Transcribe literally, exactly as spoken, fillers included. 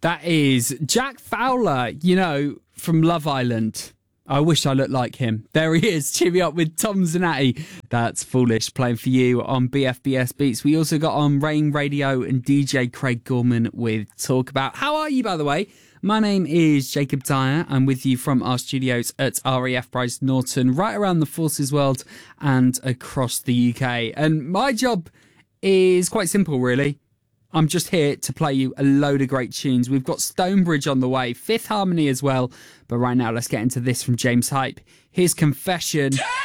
That is Jack Fowler, you know, from Love Island. I wish I looked like him. There he is, cheer me up with Tom Zanatti. That's Foolish playing for you on B F B S Beats. We also got on Rain Radio and D J Craig Gorman with Talk About. How are you, by the way? My name is Jacob Dyer. I'm with you from our studios at R A F Price Norton, right around the Forces world and across the U K. And my job is quite simple, really. I'm just here to play you a load of great tunes. We've got Stonebridge on the way, Fifth Harmony as well. But right now, let's get into this from James Hype. Here's Confession.